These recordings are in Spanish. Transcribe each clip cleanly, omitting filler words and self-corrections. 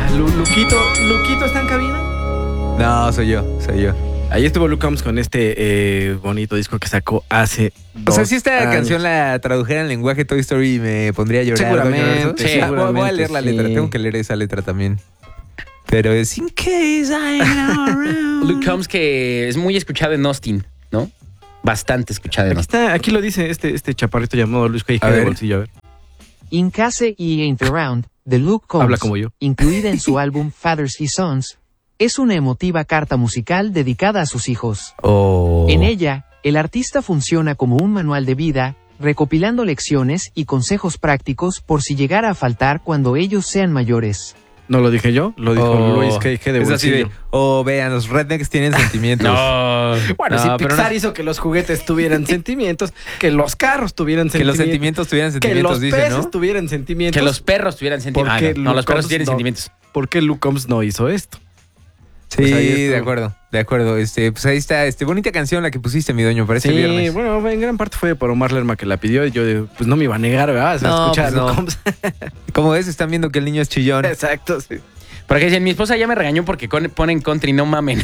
¿Luquito está en cabina? No, soy yo. Ahí estuvo Luke Combs con este bonito disco que sacó hace 2 O sea, si esta años. canción la tradujera en lenguaje Toy Story me pondría a llorar. Seguramente, Sí, voy a leer la letra. sí. Tengo que leer esa letra también. Pero es In case I am around. Luke Combs, que es muy escuchado en Austin, ¿no? Bastante escuchado en Austin. Aquí lo dice este chaparrito llamado Luis K. A de ver. bolsillo. A ver. In Case y Ain't Around, de Luke Combs, Habla como yo. incluida en su álbum Fathers y Sons, es una emotiva carta musical dedicada a sus hijos. Oh. En ella, el artista funciona como un manual de vida, recopilando lecciones y consejos prácticos por si llegara a faltar cuando ellos sean mayores. No lo dije yo, lo dijo Luis K. de Es así bolsillo. de, vean, los rednecks tienen sentimientos. No. Bueno, No, si pero Pixar no- hizo que los juguetes tuvieran sentimientos, que los carros tuvieran Que los sentimientos, sentimientos tuvieran que sentimientos, los dice, peces ¿no? tuvieran sentimientos. Que los perros tuvieran sentimientos. ¿Por qué No, los Luke perros Combs tienen no? sentimientos. ¿Por qué Luke Combs no hizo esto? Sí, Pues ahí de estuvo. acuerdo. Pues ahí está, bonita canción la que pusiste, mi doño, para este viernes. Bueno, en gran parte fue por Omar Lerma que la pidió y yo pues no me iba a negar, ¿verdad? O sea, No, escuchar pues a Luke no. Combs. Como ves, están viendo que el niño es chillón. Exacto, sí. Por acá dicen, mi esposa ya me regañó porque ponen country, no mamen.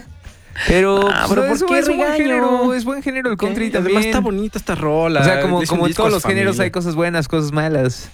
Pero, pero ¿por eso qué es buen regaño? género, es buen género el country Ok, también. Además está bonita esta rola. O sea, como Es un en disco todos a los su géneros familia. hay cosas buenas, cosas malas.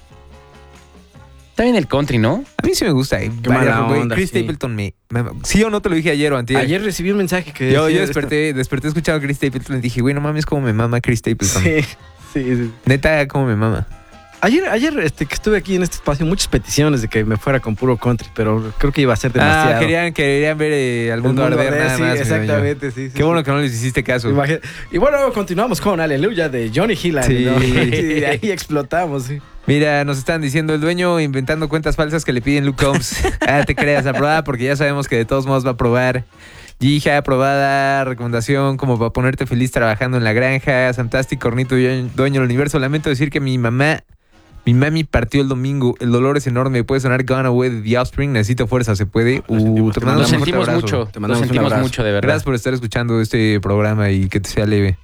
Está bien el country, ¿no? A mí sí me gusta. Qué mala onda, Chris sí. Stapleton sí o no te lo dije ayer o antier. Ayer recibí un mensaje que Yo decía desperté escuchando a Chris Stapleton y dije, güey, no mames, cómo me mama Chris Stapleton. Sí. Neta, cómo me mama. Ayer que estuve aquí en este espacio, muchas peticiones de que me fuera con puro country, pero creo que iba a ser demasiado. Querían ver al El mundo arder nada sí, más. mi exactamente, doño. sí. Qué bueno que no les hiciste caso. Y bueno, continuamos con Aleluya de Johnny Hillan. Sí. ¿no? Y de ahí explotamos, sí. Mira, nos están diciendo el dueño inventando cuentas falsas que le piden Luke Combs. Te creas, aprobada porque ya sabemos que de todos modos va a aprobar. Hija, aprobada, recomendación como para ponerte feliz trabajando en la granja. Fantástico, Cornito, dueño del universo. Lamento decir que mi mami partió el domingo. El dolor es enorme. Puede sonar Gone Away de The Offspring. Necesito fuerza, ¿se puede? Lo sentimos, te te mandamos Lo un fuerte sentimos abrazo. mucho. Te Lo mandamos un sentimos abrazo. mucho, de verdad. Gracias por estar escuchando este programa y que te sea leve.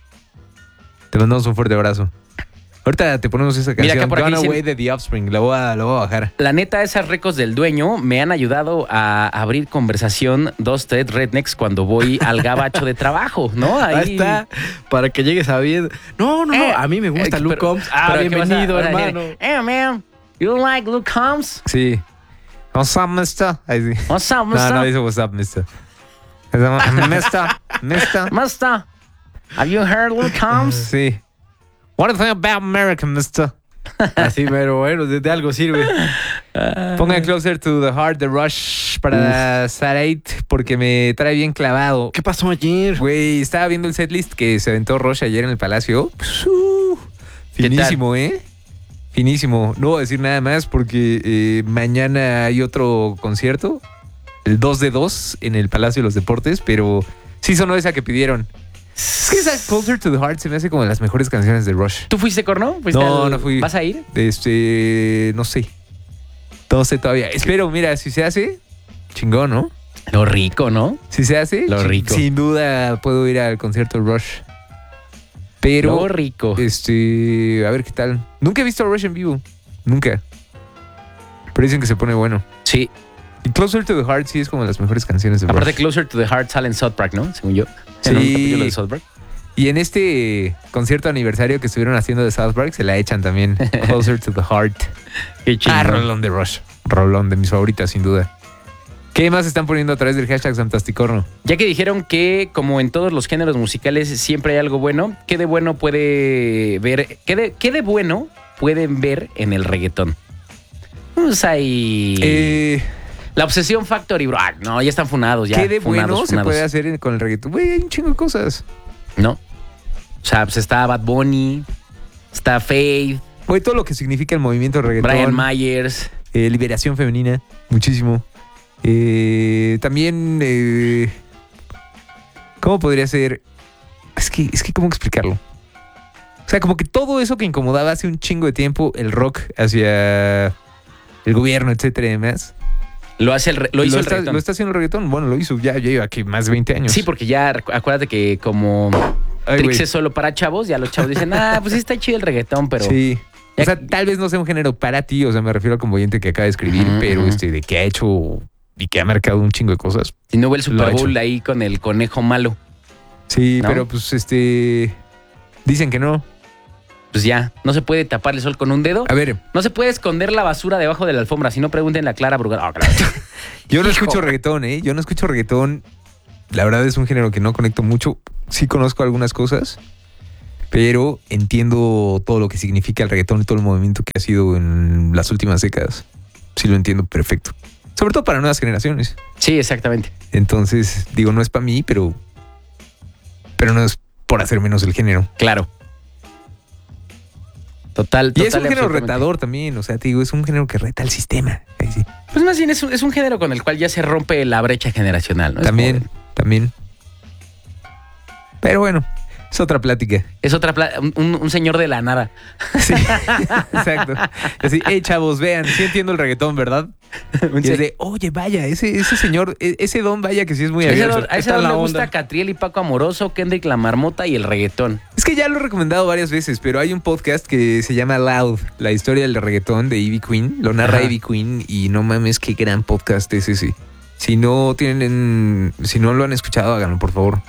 Te mandamos un fuerte abrazo. Ahorita te ponemos esa Mira, canción, acá por aquí Gone dicen- Away de The Offspring. La voy a bajar. La neta, esas récords del dueño me han ayudado a abrir conversación 2-3 rednecks cuando voy al gabacho de trabajo, ¿no? Ahí está, para que llegues a bien. No, a mí me gusta Luke Combs. pero ¿qué vas a- Bienvenido, vas a decir? hermano. Hey, man, you like Luke Combs? Sí. What's up, mister? Ahí sí. What's up, mister? No dice what's up, mister. Mister. Mister, have you heard Luke Combs? Sí. What do you think about America, mister? Así, pero bueno, de algo sirve. Pongan Closer to the Heart de Rush para Sarate porque me trae bien clavado. ¿Qué pasó ayer? Güey, estaba viendo el setlist que se aventó Rush ayer en el Palacio. Finísimo, Finísimo. No voy a decir nada más porque mañana hay otro concierto, el 2 de 2 en el Palacio de los Deportes, pero sí sonó esa que pidieron. Es que esa Closer to the Heart se me hace como de las mejores canciones de Rush. ¿Tú fuiste, Corno? No fui. ¿Vas a ir? No sé. No sé todavía. Espero, mira, si se hace, chingón, ¿no? Lo rico, ¿no? Si se hace, Lo rico. Sin duda puedo ir al concierto de Rush. Pero, Lo rico. a ver qué tal. Nunca he visto a Rush en vivo. Nunca. Pero dicen que se pone bueno. Sí. Y Closer to the Heart sí es como de las mejores canciones de Aparte, Rush. Closer to the Heart sale en South Park, ¿no? Según yo. En un Sí. capítulo de South Park. Y en este concierto aniversario que estuvieron haciendo de South Park se la echan también. Closer to the Heart. Qué chingón. Rolón de Rush. Rolón de mis favoritas, sin duda. ¿Qué más están poniendo a través del hashtag Santasticorno? Ya que dijeron que, como en todos los géneros musicales, siempre hay algo bueno, ¿qué de bueno puede ver? ¿Qué de bueno pueden ver en el reggaetón? Pues hay... La Obsesión Factory, bro. Ah, no, ya están funados. Ya, ¿Qué de funados, bueno se funados. puede hacer con el reggaetón? Güey, hay un chingo de cosas. No. O sea, pues está Bad Bunny, está Faith, Güey, todo lo que significa el movimiento reggaetón. Brian Myers. Liberación femenina, muchísimo. También, ¿cómo podría ser? Es que, ¿cómo explicarlo? O sea, como que todo eso que incomodaba hace un chingo de tiempo el rock hacia el gobierno, etcétera y demás. Lo hizo el reggaetón. Lo está haciendo el reggaetón. Bueno, lo hizo, ya lleva aquí más de 20 años. Sí, porque ya acuérdate que como Ay, Trix güey. es solo para chavos, ya los chavos dicen, pues sí está chido el reggaetón, pero Sí. O sea, tal vez no sea un género para ti, o sea, me refiero al comediante que acaba de escribir, pero de que ha hecho y que ha marcado un chingo de cosas. Si no ve el Lo ha Super hecho. Bowl ahí con el conejo malo, Sí, ¿no? pero pues dicen que no. pues ya, no se puede tapar el sol con un dedo. A ver, No se puede esconder la basura debajo de la alfombra. Si no, pregúntenle a Clara Brugal. Ah, claro. yo no Hijo. escucho reggaetón, ¿eh? Yo no escucho reggaetón. La verdad es un género que no conecto mucho. Sí conozco algunas cosas, pero entiendo todo lo que significa el reggaetón y todo el movimiento que ha sido en las últimas décadas. Sí lo entiendo perfecto. Sobre todo para nuevas generaciones. Sí, exactamente. Entonces, digo, no es para mí, pero no es por hacer menos el género. Claro. Total, Y es un y género absolutamente. retador también, o sea, te digo, es un género que reta al sistema. Ahí sí. Pues más bien es un género con el cual ya se rompe la brecha generacional, ¿no? Es También, como- también. Pero bueno, es otra plática. Es otra un señor de la nada. Sí, exacto. Así, hey chavos, vean, sí entiendo el reggaetón, ¿verdad? Y es de, oye, vaya, ese señor, ese don, vaya que sí es muy abierto. A ese Está don la le onda. gusta Catriel y Paco Amoroso, Kendrick La Marmota y el reggaetón. Es que ya lo he recomendado varias veces, pero hay un podcast que se llama Loud, la historia del reggaetón de Ivy Queen. Lo narra Ajá. Ivy Queen y no mames, qué gran podcast es ese. Si no lo han escuchado, háganlo, por favor.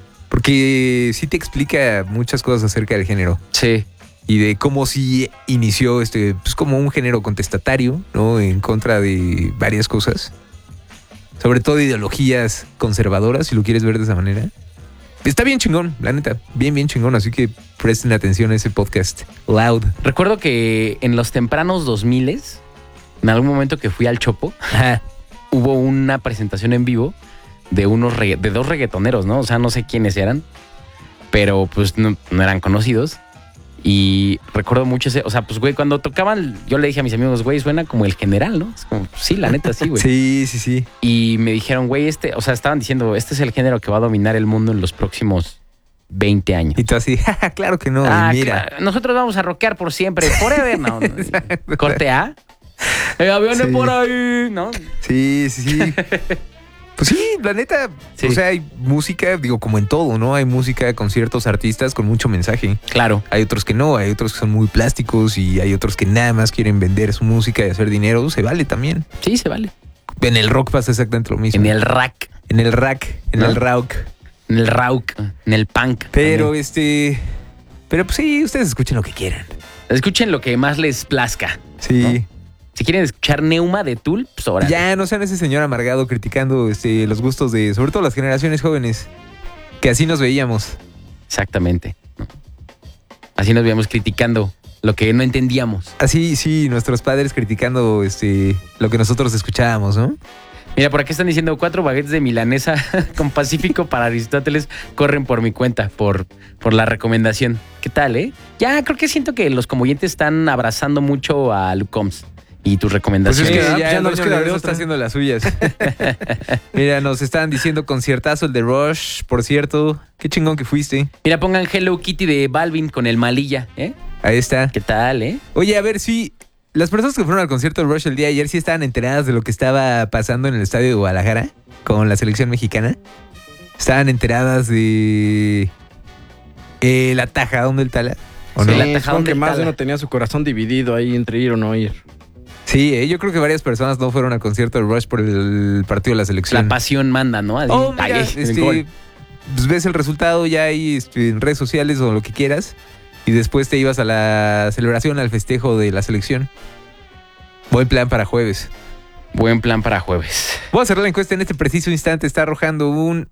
Porque sí te explica muchas cosas acerca del género Sí. y de cómo sí inició pues como un género contestatario, ¿no? En contra de varias cosas. Sobre todo ideologías conservadoras, si lo quieres ver de esa manera. Está bien chingón, la neta. Bien, bien chingón. Así que presten atención a ese podcast. Loud. Recuerdo que en los tempranos 2000, en algún momento que fui al Chopo, hubo una presentación en vivo de de dos reggaetoneros, ¿no? O sea, no sé quiénes eran, pero pues no eran conocidos. Y recuerdo mucho ese, o sea, pues güey, cuando tocaban, yo le dije a mis amigos, güey, suena como el general, ¿no? Es como, sí, la neta, sí, güey. Sí. Y me dijeron, güey, o sea, estaban diciendo, este es el género que va a dominar el mundo en los próximos 20 años. Y tú así, claro que no. Ah, y mira. claro, nosotros vamos a rockear por siempre, forever, ¿no? Exacto. Corte A. El avión Sí. por ahí, ¿no? Sí. Pues sí, la neta, Sí. o sea, hay música, digo, como en todo, ¿no? Hay música con ciertos artistas con mucho mensaje. Claro. Hay otros que no, hay otros que son muy plásticos y hay otros que nada más quieren vender su música y hacer dinero. Se vale también. Sí, se vale. En el rock pasa exactamente lo mismo. En el rack, En el rack, en ¿No? el rock. en el rauk, en el punk. Pero también. pero pues sí, ustedes escuchen lo que quieran. Escuchen lo que más les plazca. Sí. Si quieren escuchar Neuma de Tool, pues ahora. Ya no sean ese señor amargado criticando los gustos de, sobre todo las generaciones jóvenes, que así nos veíamos. Exactamente. ¿no? Así nos veíamos criticando lo que no entendíamos. Así, sí, nuestros padres criticando lo que nosotros escuchábamos, ¿no? Mira, por aquí están diciendo 4 baguettes de milanesa con Pacífico para Aristóteles corren por mi cuenta, por la recomendación. ¿Qué tal, eh? Ya creo que siento que los comoyentes están abrazando mucho a Luke Combs y tus Pues recomendaciones. es que Sí, ya, ya el no les dueño queda de Lorenzo otra. está haciendo las suyas. Mira, nos estaban diciendo conciertazo el de Rush, por cierto. Qué chingón que fuiste. Mira, pongan Hello Kitty de Balvin con el Malilla, ¿eh? Ahí está. ¿Qué tal, eh? Oye, a ver, si las personas que fueron al concierto de Rush el día de ayer sí estaban enteradas de lo que estaba pasando en el estadio de Guadalajara con la selección mexicana. Estaban enteradas de el atajadón del Tala. ¿O Sí, no? el Sí, atajadón supongo que del más de Tala. uno tenía su corazón dividido ahí entre ir o no ir. Sí, yo creo que varias personas no fueron al concierto de Rush por el partido de la selección. La pasión manda, ¿no? Así, Oh, mira, ay, el gol. pues ves el resultado ya ahí en redes sociales o lo que quieras y después te ibas a la celebración, al festejo de la selección. Buen plan para jueves. Buen plan para jueves. Voy a hacer la encuesta en este preciso instante. Está arrojando un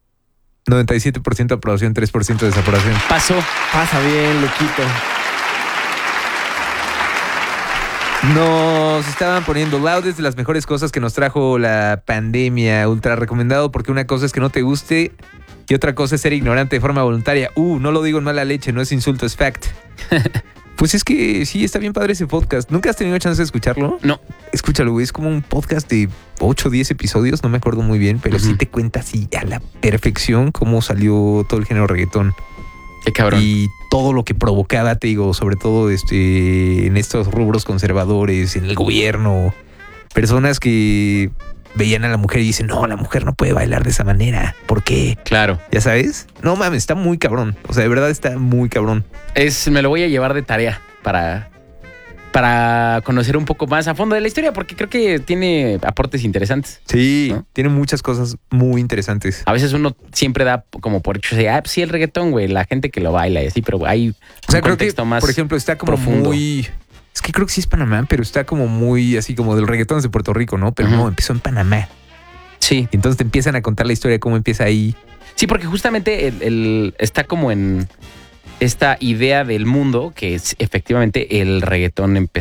97% de aprobación, 3% de desaprobación. Pasó. Pasa bien, loquito. Nos estaban poniendo Loud es de las mejores cosas que nos trajo la pandemia. Ultra recomendado porque una cosa es que no te guste y otra cosa es ser ignorante de forma voluntaria. No lo digo en mala leche, no es insulto, es fact. Pues es que sí, está bien padre ese podcast. ¿Nunca has tenido chance de escucharlo? No. Escúchalo, güey. Es como un podcast de 8 o 10 episodios, no me acuerdo muy bien, pero sí Ujú. te cuenta así a la perfección cómo salió todo el género reggaetón. Qué cabrón. Y todo lo que provocaba, te digo, sobre todo en estos rubros conservadores, en el gobierno, personas que veían a la mujer y dicen, no, la mujer no puede bailar de esa manera. ¿Por qué? Claro. ¿Ya sabes? No mames, está muy cabrón. O sea, de verdad está muy cabrón. Me lo voy a llevar de tarea para para conocer un poco más a fondo de la historia, porque creo que tiene aportes interesantes. Sí, ¿no? tiene muchas cosas muy interesantes. A veces uno siempre da como por hecho, pues sí, el reggaetón, güey, la gente que lo baila y así, pero hay O sea, un creo que, contexto más por ejemplo, está como profundo. muy... Es que creo que sí es Panamá, pero está como muy así como del reggaetón de Puerto Rico, ¿no? Pero Ujú. no, empezó en Panamá. Sí, Y entonces te empiezan a contar la historia de cómo empieza ahí. sí, porque justamente está como en esta idea del mundo que es efectivamente el reggaetón empezó